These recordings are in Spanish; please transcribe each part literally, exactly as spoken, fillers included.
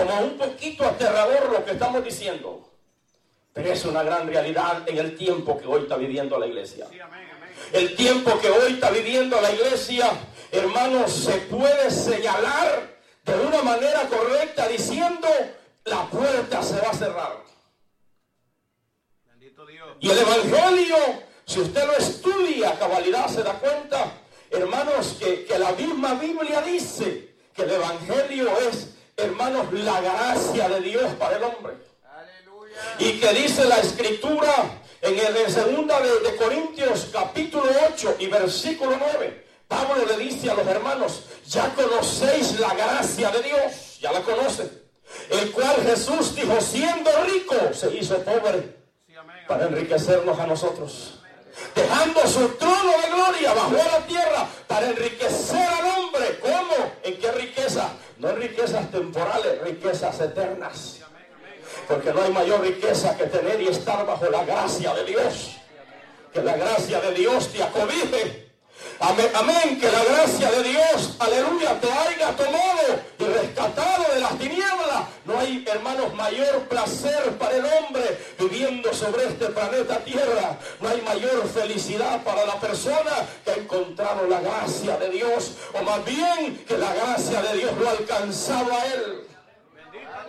como un poquito aterrador lo que estamos diciendo, pero es una gran realidad en el tiempo que hoy está viviendo la iglesia. El tiempo que hoy está viviendo la iglesia, hermanos, se puede señalar de una manera correcta diciendo: la puerta se va a cerrar. Bendito Dios. Y el evangelio, si usted lo estudia a cabalidad, se da cuenta, hermanos, que, que la misma Biblia dice que el evangelio es, hermanos, la gracia de Dios para el hombre. Aleluya. Y que dice la escritura en el en segunda de, de Corintios capítulo ocho y versículo nueve, Pablo le dice a los hermanos: ya conocéis la gracia de Dios, ya la conocen, el cual Jesús dijo, siendo rico, se hizo pobre para enriquecernos a nosotros, dejando su trono de gloria, bajó a la tierra para enriquecer al hombre. ¿Cómo? ¿En qué riqueza? No en riquezas temporales, riquezas eternas. Porque no hay mayor riqueza que tener y estar bajo la gracia de Dios. Que la gracia de Dios te acobije. Amén, amén, que la gracia de Dios, aleluya, te haya tomado y rescatado de las tinieblas. No hay, hermanos, mayor placer para el hombre viviendo sobre este planeta Tierra. No hay mayor felicidad para la persona que ha encontrado la gracia de Dios, o más bien que la gracia de Dios lo ha alcanzado a él. Bendito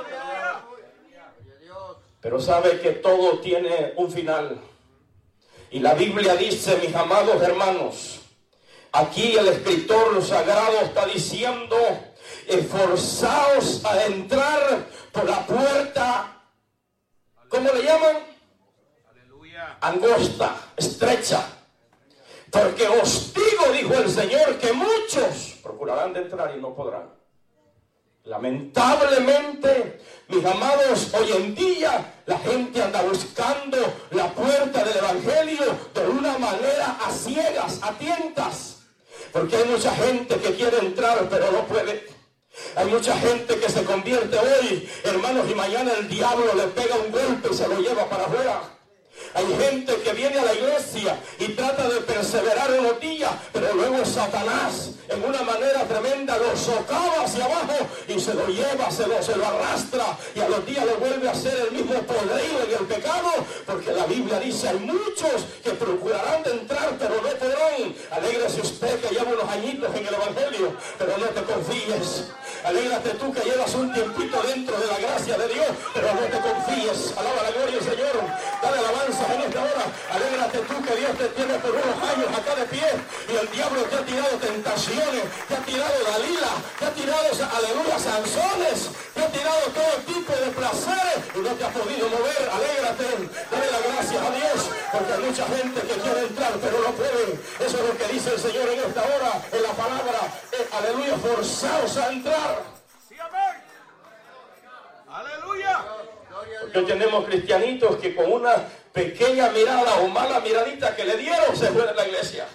Dios. Pero sabe que todo tiene un final. Y la Biblia dice, mis amados hermanos, aquí el escritor sagrado está diciendo: esforzaos a entrar por la puerta, ¿cómo le llaman? Aleluya. Angosta, estrecha. Porque os digo, dijo el Señor, que muchos procurarán de entrar y no podrán. Lamentablemente, mis amados, hoy en día la gente anda buscando la puerta del evangelio de una manera a ciegas, a tientas. Porque hay mucha gente que quiere entrar pero no puede. Hay mucha gente que se convierte hoy, hermanos, y mañana el diablo le pega un golpe y se lo lleva para afuera. Hay gente que viene a la iglesia y trata de perseverar unos días, pero luego Satanás en una manera tremenda lo socava hacia abajo y se lo lleva, se lo, se lo arrastra, y a los días lo vuelve a hacer el mismo podrido en el pecado, porque la Biblia dice: hay muchos que procurarán de entrar pero no podrán. Alégrese usted que lleva unos añitos en el evangelio, pero no te confíes. Alégrate tú que llevas un tiempito dentro de la gracia de Dios, pero no te confíes. Alaba la gloria del Señor. Dale alabanza en esta hora. Alégrate tú que Dios te tiene por unos años acá de pie, y el diablo te ha tirado tentaciones, te ha tirado Dalila, te ha tirado, aleluya, Sansones, te ha tirado todo tipo de placeres y no te ha podido mover. Alégrate, dale las gracias a Dios, porque hay mucha gente que quiere entrar pero no pueden. Eso es lo que dice el Señor en esta hora, en la palabra, eh, aleluya, forzaos a entrar. Sí, amén. Aleluya. Porque tenemos cristianitos que con una pequeña mirada o mala miradita que le dieron se fue de la iglesia.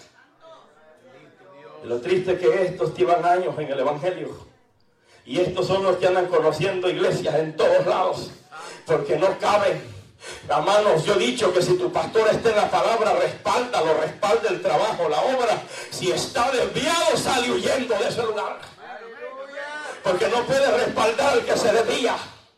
Y lo triste es que estos llevan años en el evangelio, y estos son los que andan conociendo iglesias en todos lados, porque no caben. Hermanos, yo he dicho que si tu pastor está en la palabra, respáldalo, respalda el trabajo, la obra. Si está desviado, sale huyendo de ese lugar, porque no puede respaldar al que se desvía.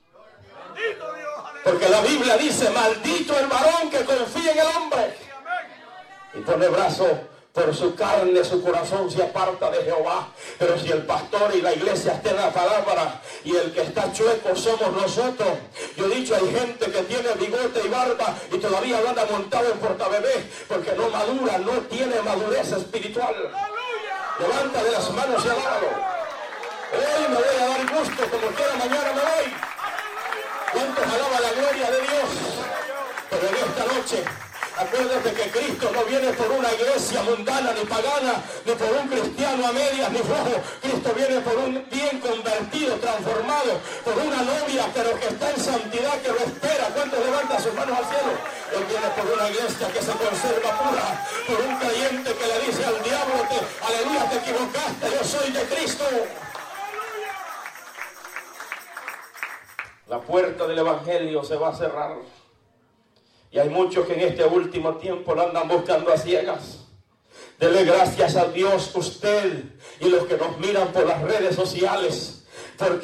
Porque la Biblia dice: maldito el varón que confía en el hombre y pone brazo por su carne, su corazón se aparta de Jehová. Pero si el pastor y la iglesia están en la palabra, y el que está chueco somos nosotros. Yo he dicho, hay gente que tiene bigote y barba y todavía no anda montado en portabebé, porque no madura, no tiene madurez espiritual. Levanta de las manos y alábalo. Hoy me voy a dar gusto, como quiera mañana me voy. ¿Cuántos alaban la gloria de Dios? Pero en esta noche, acuérdate que Cristo no viene por una iglesia mundana ni pagana, ni por un cristiano a medias ni flojo. Cristo viene por un bien convertido, transformado, por una novia pero que está en santidad, que lo espera. ¿Cuántos levantan sus manos al cielo? Él viene por una iglesia que se conserva pura, por un creyente que le dice al diablo: te, aleluya, te equivocaste, yo soy de Cristo. La puerta del evangelio se va a cerrar. Y hay muchos que en este último tiempo lo andan buscando a ciegas. Dele gracias a Dios usted y los que nos miran por las redes sociales.